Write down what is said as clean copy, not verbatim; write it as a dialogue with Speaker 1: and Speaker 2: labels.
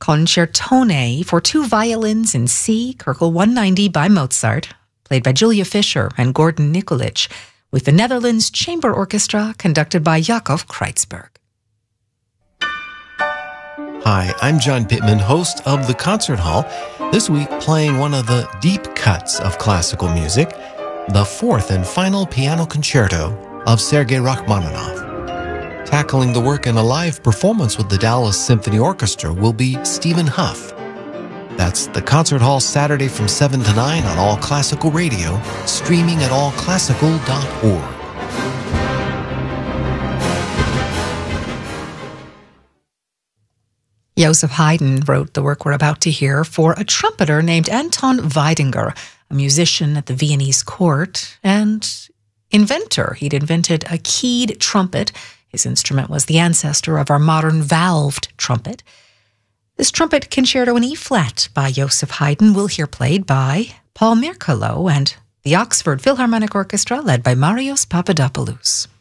Speaker 1: Concertone for two violins in C, Kerkel 190 by Mozart, played by Julia Fischer and Gordon Nikolic, with the Netherlands Chamber Orchestra conducted by Jakob Kreitzberg.
Speaker 2: Hi, I'm John Pittman, host of The Concert Hall, this week playing one of the deep cuts of classical music, the fourth and final piano concerto of Sergei Rachmaninoff. Tackling the work in a live performance with the Dallas Symphony Orchestra will be Stephen Huff. That's The Concert Hall, Saturday from 7 to 9 on All Classical Radio, streaming at allclassical.org.
Speaker 1: Joseph Haydn wrote the work we're about to hear for a trumpeter named Anton Weidinger, a musician at the Viennese court and inventor. He'd invented a keyed trumpet. His instrument was the ancestor of our modern valved trumpet. This trumpet concerto in E-flat by Joseph Haydn we'll hear played by Paul Mirkolo and the Oxford Philharmonic Orchestra led by Marios Papadopoulos.